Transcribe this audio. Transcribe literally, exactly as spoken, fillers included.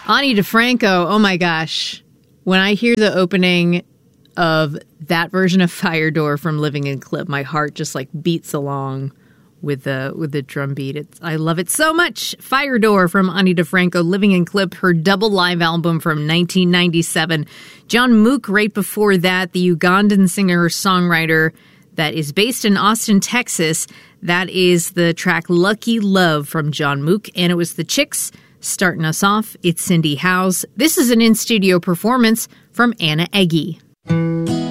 Ani DeFranco, oh my gosh. When I hear the opening of that version of Fire Door from Living in Clip, my heart just like beats along with the with the drum beat. It's, I love it so much. Fire Door from Ani DeFranco, Living in Clip, her double live album from nineteen ninety-seven. John Mook right before that, the Ugandan singer-songwriter that is based in Austin, Texas. That is the track Lucky Love from John Mook, and it was the Chicks starting us off. It's Cindy Howes. This is an in-studio performance from Anna Eggy.